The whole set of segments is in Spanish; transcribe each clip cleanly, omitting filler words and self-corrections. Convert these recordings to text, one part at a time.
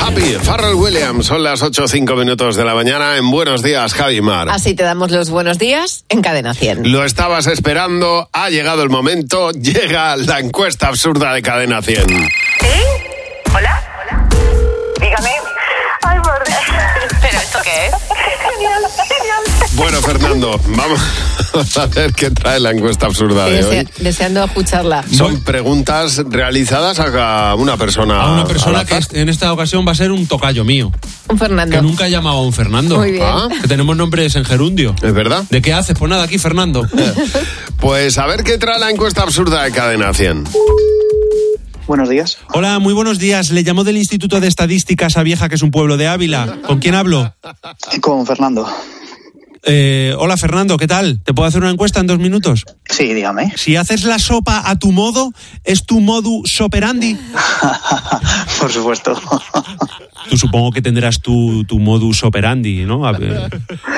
Happy, Pharrell Williams, son las 8:05 de la mañana en Buenos Días, Javi Mar. Así te damos los buenos días en Cadena 100. Lo estabas esperando, ha llegado el momento, llega la encuesta absurda de Cadena 100. ¿Sí? ¿Hola? Dígame. Ay, por Dios. ¿Pero esto qué es? Genial. Bueno, Fernando, vamos a ver qué trae la encuesta absurda de hoy. Deseando escucharla. Son preguntas realizadas a una persona. A una persona que en esta ocasión va a ser un tocayo mío. Un Fernando. Que nunca he llamado a un Fernando. Muy bien. Que tenemos nombres en gerundio. ¿Es verdad? ¿De qué haces? Pues nada, aquí Fernando. Pues a ver qué trae la encuesta absurda de Cadena 100. Buenos días. Hola, muy buenos días. Le llamo del Instituto de Estadísticas a Vieja, que es un pueblo de Ávila. ¿Con quién hablo? Con Fernando. Hola, Fernando, ¿qué tal? ¿Te puedo hacer una encuesta en 2 minutos? Sí, dígame. Si haces la sopa a tu modo, ¿es tu modus operandi? Por supuesto. Tú supongo que tendrás tu modus operandi, ¿no? A ver.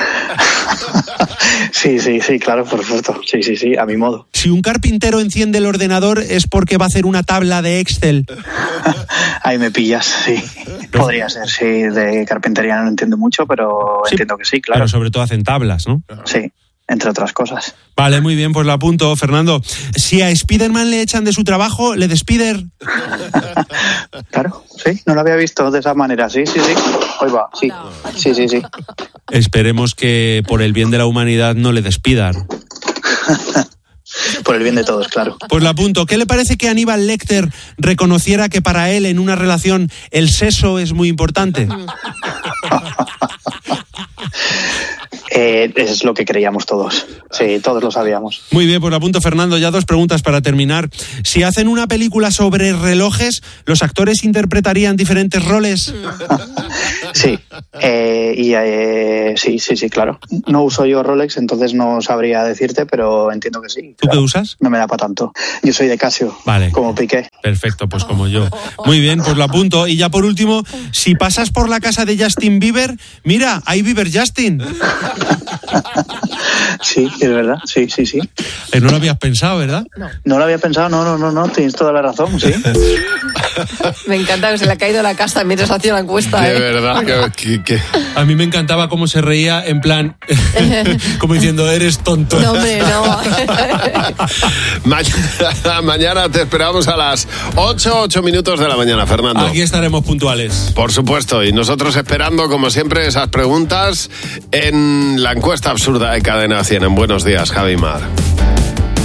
Sí, claro, por supuesto. Sí, a mi modo. Si un carpintero enciende el ordenador es porque va a hacer una tabla de Excel. Ahí me pillas, sí. Podría ser, sí. De carpintería no entiendo mucho, pero sí, entiendo que sí, claro. Pero sobre todo hacen tablas, ¿no? Sí, entre otras cosas. Vale, muy bien, pues lo apunto, Fernando. Si a Spiderman le echan de su trabajo, ¿le despider? Claro, sí, no lo había visto de esa manera, sí. Hoy va, sí. Sí. Esperemos que por el bien de la humanidad no le despidan. Por el bien de todos, claro. Pues lo apunto. ¿Qué le parece que Aníbal Lecter reconociera que para él en una relación el sexo es muy importante? Es lo que creíamos todos. Sí, todos lo sabíamos. Muy bien, pues lo apunto, Fernando. Ya 2 preguntas para terminar. Si hacen una película sobre relojes, ¿los actores interpretarían diferentes roles? Sí. Sí, claro. No uso yo Rolex, entonces no sabría decirte, pero entiendo que sí. ¿Tú qué usas? No me da para tanto. Yo soy de Casio, vale. Como Piqué. Perfecto, pues como yo. Muy bien, pues lo apunto. Y ya por último, si pasas por la casa de Justin Bieber, mira, hay Bieber Justin. Sí, es verdad, sí. No lo habías pensado, ¿verdad? No lo había pensado, no, tienes toda la razón, sí. Me encanta que se le ha caído la casa mientras hacía la encuesta. De verdad que... A mí me encantaba cómo se reía, en plan, como diciendo, eres tonto. No, hombre, no. Mañana te esperamos a las 8:08 de la mañana, Fernando. Aquí estaremos puntuales. Por supuesto, y nosotros esperando, como siempre, esas preguntas en la encuesta absurda de Cadena 100 en Buenos Días, Javi Mar.